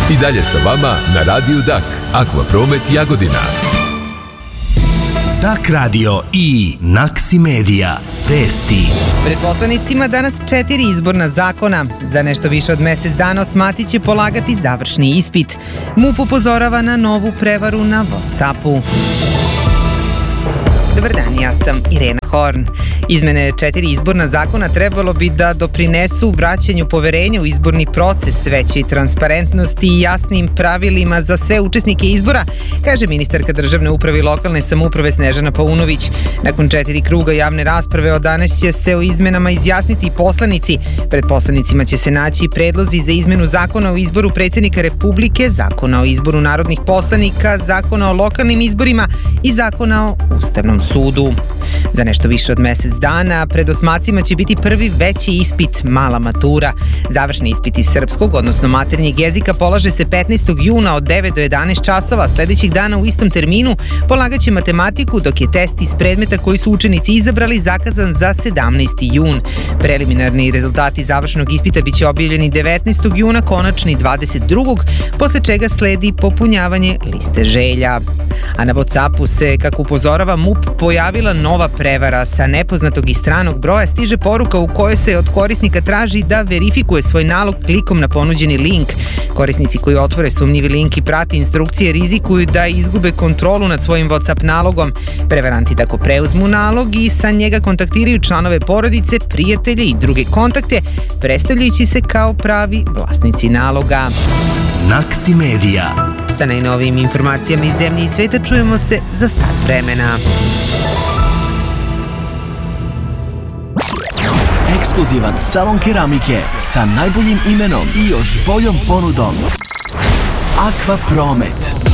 I dalje sa vama na Radiju Dak, Akvapromet Jagodina. Dak radio i Naksi Medija. Vesti. Pred poslanicima danas 4 izborna zakona. Za nešto više od mesec dana osmaci će polagati završni ispit. MUP upozorava na novu prevaru na WhatsAppu. Dobar dan, ja sam Irena Horn. Izmene 4 izborna zakona trebalo bi da doprinesu vraćanju poverenja u izborni proces, većoj transparentnosti i jasnim pravilima za sve učesnike izbora, kaže ministarka državne uprave i lokalne samouprave Snežana Paunović. Nakon 4 kruga javne rasprave od danas će se o izmenama izjasniti poslanici. Pred poslanicima će se naći predlozi za izmenu zakona o izboru predsjednika Republike, zakona o izboru narodnih poslanika, zakona o lokalnim izborima i zakona o Ustavnom sudu. Za nešto više od mesec dana pred osmacima će biti prvi veći ispit, mala matura. Završni ispit iz srpskog, odnosno maternjeg jezika, polaže se 15. juna od 9 do 11 časova. Sledećih dana u istom terminu polagaće matematiku, dok je test iz predmeta koji su učenici izabrali zakazan za 17. jun. Preliminarni rezultati završnog ispita biće objavljeni 19. juna, konačni 22. posle čega sledi popunjavanje liste želja. A na WhatsAppu se, kako upozorava MUP, pojavila nova prevara. Sa nepoznatog i stranog broja stiže poruka u kojoj se od korisnika traži da verifikuje svoj nalog klikom na ponuđeni link. Korisnici koji otvore sumnjivi link i prate instrukcije rizikuju da izgube kontrolu nad svojim WhatsApp nalogom. Prevaranti tako preuzmu nalog i sa njega kontaktiraju članove porodice, prijatelje i druge kontakte, predstavljajući se kao pravi vlasnici naloga. Naksi Medija. Sa najnovijim informacijama iz zemlje i sveta čujemo se za sat vremena. Ekskluzivan salon keramike sa najboljim imenom i još boljom ponudom. Akvapromet.